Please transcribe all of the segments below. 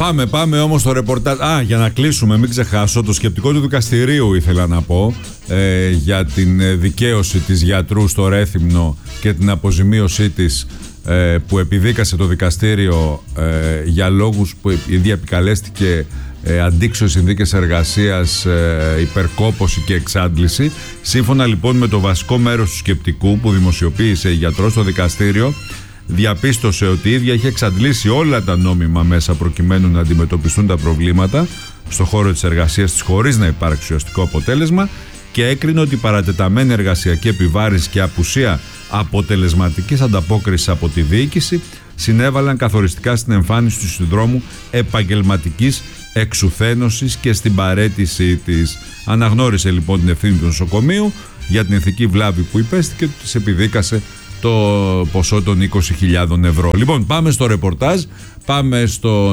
Πάμε όμως στο ρεπορτάζ. Για να κλείσουμε, μην ξεχάσω, το σκεπτικό του δικαστηρίου ήθελα να πω για την δικαίωση της γιατρού στο Ρέθυμνο και την αποζημίωσή της που επιδίκασε το δικαστήριο για λόγους που η ίδια επικαλέστηκε αντίξωες συνθήκες εργασίας, υπερκόπωση και εξάντληση. Σύμφωνα λοιπόν με το βασικό μέρος του σκεπτικού που δημοσιοποίησε η γιατρός στο δικαστήριο, διαπίστωσε ότι η ίδια είχε εξαντλήσει όλα τα νόμιμα μέσα προκειμένου να αντιμετωπιστούν τα προβλήματα στον χώρο της εργασίας της χωρίς να υπάρξει ουσιαστικό αποτέλεσμα και έκρινε ότι η παρατεταμένη εργασιακή επιβάρυνση και απουσία αποτελεσματικής ανταπόκρισης από τη διοίκηση συνέβαλαν καθοριστικά στην εμφάνιση του συνδρόμου επαγγελματικής εξουθένωσης και στην παραίτησή της. Αναγνώρισε λοιπόν την ευθύνη του νοσοκομείου για την ηθική βλάβη που υπέστη και της επιδίκασε το ποσό των 20.000 ευρώ. Λοιπόν, πάμε στο ρεπορτάζ, πάμε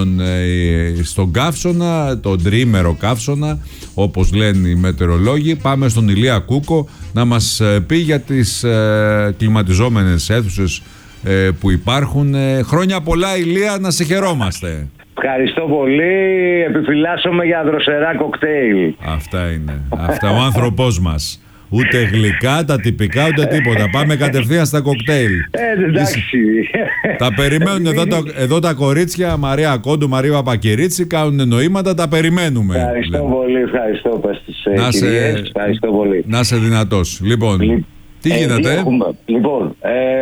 στον καύσωνα, τον τριήμερο καύσωνα, όπως λένε οι μετεωρολόγοι. Πάμε στον Ηλία Κούκο να μας πει για τις κλιματιζόμενες αίθουσες που υπάρχουν. Χρόνια πολλά, Ηλία, να σε χαιρόμαστε. Ευχαριστώ πολύ. Επιφυλάσσομαι για δροσερά κοκτέιλ. Αυτά είναι. Αυτά, ο άνθρωπός μας. Ούτε γλυκά, τα τυπικά, ούτε τίποτα. Πάμε κατευθείαν στα κοκτέιλ. Εντάξει. Τα περιμένουν εδώ τα κορίτσια, Μαρία Κόντου, Μαρία Παπακυρίτσι, κάνουν νοήματα, τα περιμένουμε. Ευχαριστώ πολύ, ευχαριστώ. Πες τις κυρίες, ευχαριστώ πολύ. Να είσαι δυνατός. Λοιπόν, τι γίνεται? Λοιπόν,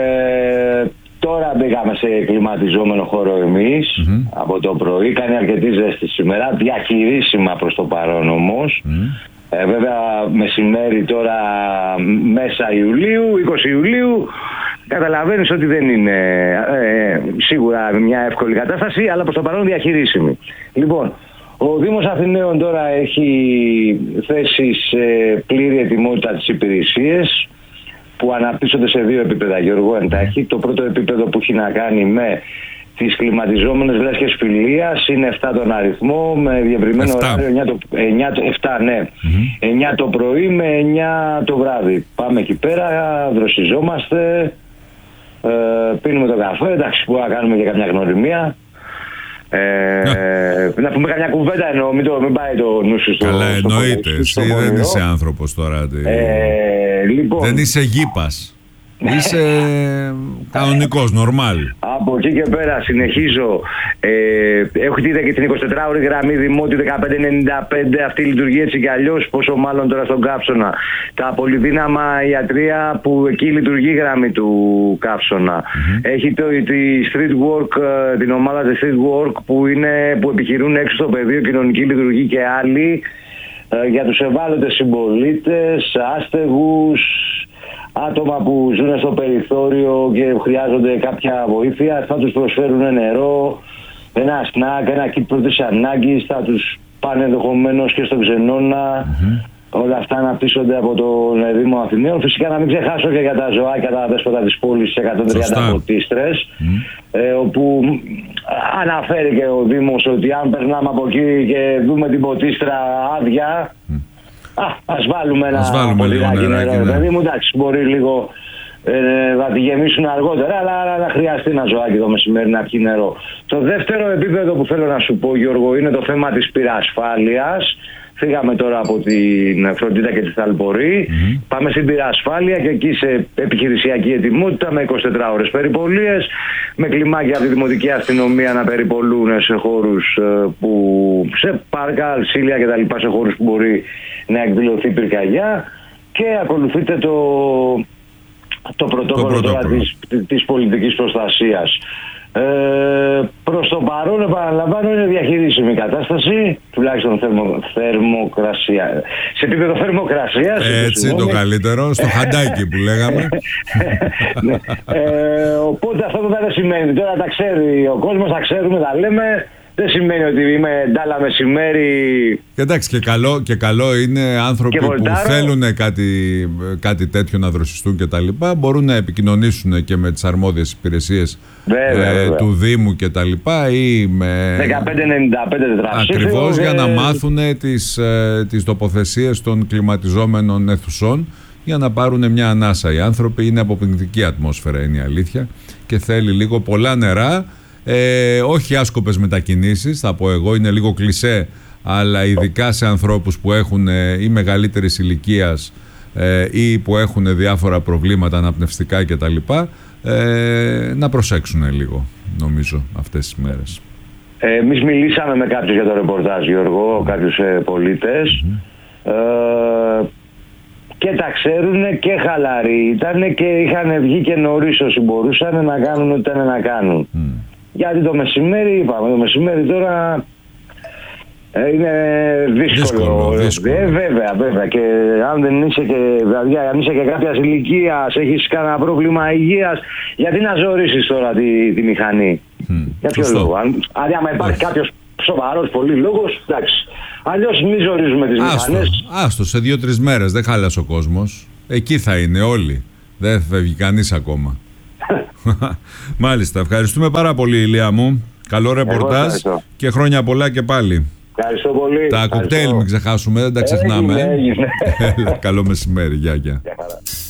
τώρα μπήκαμε σε κλιματιζόμενο χώρο εμείς από το πρωί. Κάνει αρκετή ζέστη σήμερα, διαχειρίσιμα προς το παρόν όμως. Βέβαια μεσημέρι τώρα μέσα Ιουλίου, 20 Ιουλίου, καταλαβαίνεις ότι δεν είναι σίγουρα μια εύκολη κατάσταση, αλλά προς το παρόν διαχειρίσιμη. Λοιπόν, ο Δήμος Αθηναίων τώρα έχει θέσει σε πλήρη ετοιμότητα τις υπηρεσίες που αναπτύσσονται σε δύο επίπεδα, Γιώργο, εντάχει. Το πρώτο επίπεδο που έχει να κάνει με τις κλιματιζόμενες βλέσχες φιλίας είναι 7 τον αριθμό, με διευρυμένο ωράριο 9 το πρωί με 9 το βράδυ. Πάμε εκεί πέρα, δροσιζόμαστε, πίνουμε το καφέ, εντάξει, που να κάνουμε και καμιά γνωριμία. Να πούμε καμιά κουβέντα, εννοώ, μην πάει το νου σου στο... Καλά, εννοείται, εσύ δεν είσαι άνθρωπος τώρα. Λοιπόν, δεν είσαι γήπας. Είσαι κανονικός, νορμάλ. Από εκεί και πέρα συνεχίζω. Έχω δει και την 24ωρη γραμμή Δημότη 1595. Αυτή λειτουργεί έτσι κι αλλιώς. Πόσο μάλλον τώρα στον Καύσωνα. Τα πολυδύναμα ιατρία που εκεί λειτουργεί η γραμμή του Καύσωνα. Έχει τη Street Work, την ομάδα της Street Work που επιχειρούν έξω στο πεδίο, κοινωνική λειτουργία και άλλοι. Για τους ευάλωτες συμπολίτες, άστεγους, άτομα που ζουν στο περιθώριο και χρειάζονται κάποια βοήθεια, θα τους προσφέρουν νερό, ένα σνακ, ένα kit πρώτης ανάγκης, θα τους πάνε ενδεχομένως και στο Ξενώνα. Όλα αυτά αναπτύσσονται από τον Δήμο Αθηναίων. Φυσικά να μην ξεχάσω και για τα ζωάκια, τα δέσποτα της πόλης, 130 ποτίστρες, όπου αναφέρει και ο Δήμος ότι αν περνάμε από εκεί και δούμε την ποτίστρα άδεια, ας βάλουμε ένα ποτηράκι νερό. Δηλαδή μου, εντάξει, μπορεί λίγο να τη γεμίσουν αργότερα, αλλά να χρειαστεί ένα ζωάκι το μεσημέρι να πιει νερό. Το δεύτερο επίπεδο που θέλω να σου πω, Γιώργο, είναι το θέμα της πυρασφάλειας. Φύγαμε τώρα από την φροντίδα και τη θαλπορή. Πάμε στην πυρασφάλεια και εκεί σε επιχειρησιακή ετοιμότητα με 24 ώρες περιπολίες, με κλιμάκια από τη Δημοτική Αστυνομία να περιπολούν σε χώρους σε πάρκα, αλσίλια κτλ. Σε χώρους που μπορεί να εκδηλωθεί πυρκαγιά, και ακολουθείται το πρωτόκολλο τώρα της πολιτικής προστασίας. Προς το παρόν, επαναλαμβάνω, είναι διαχειρίσιμη η κατάσταση, τουλάχιστον θερμοκρασία. Σε επίπεδο θερμοκρασίας. Έτσι το καλύτερο, στο χαντάκι που λέγαμε. Οπότε αυτό δεν σημαίνει, τώρα τα ξέρει ο κόσμος, τα ξέρουμε, τα λέμε. Δεν σημαίνει ότι είμαι ντάλα μεσημέρι. Εντάξει, και καλό είναι άνθρωποι που θέλουν κάτι τέτοιο να δροσιστούν και τα λοιπά. Μπορούν να επικοινωνήσουν και με τις αρμόδιες υπηρεσίες του Δήμου και τα λοιπά, ή με 1595 τετράσια. Ακριβώς, για να μάθουν τις τοποθεσίες των κλιματιζόμενων αιθουσών, για να πάρουν μια ανάσα. Οι άνθρωποι, είναι αποπνικτική ατμόσφαιρα, είναι η αλήθεια, και θέλει λίγο πολλά νερά. Όχι άσκοπες μετακινήσεις, θα πω εγώ, είναι λίγο κλισέ, αλλά ειδικά σε ανθρώπους που έχουν ή μεγαλύτερης ηλικίας ή που έχουν διάφορα προβλήματα αναπνευστικά κτλ. Να προσέξουν λίγο, νομίζω, αυτές τις μέρες. Εμείς μιλήσαμε με κάποιους για το ρεπορτάζ, Γιώργο, κάποιους πολίτες. Και τα ξέρουν και χαλαροί ήταν και είχαν βγει και νωρίς όσοι μπορούσαν να κάνουν ό,τι ήταν να κάνουν. Γιατί το μεσημέρι, είπαμε, το μεσημέρι τώρα είναι δύσκολο. Βέβαια. Και αν δεν είσαι και, δηλαδή, αν είσαι και κάποιας ηλικίας, έχεις κανένα πρόβλημα υγείας, γιατί να ζορίσεις τώρα τη μηχανή? Για ποιο λόγο? Δηλαδή, άμα υπάρχει κάποιος σοβαρός πολύ λόγος, εντάξει. Αλλιώς μη ζορίζουμε τις μηχανές. Άστο, σε 2-3 μέρες δεν χάλασε ο κόσμος. Εκεί θα είναι όλοι. Δεν φεύγει κανείς ακόμα. Μάλιστα. Ευχαριστούμε πάρα πολύ, Ηλία μου. Καλό ρεπορτάζ και χρόνια πολλά και πάλι. Ευχαριστώ πολύ. Τα κοκτέιλ μην ξεχάσουμε, δεν τα ξεχνάμε. Έγινε. Καλό μεσημέρι. Γεια.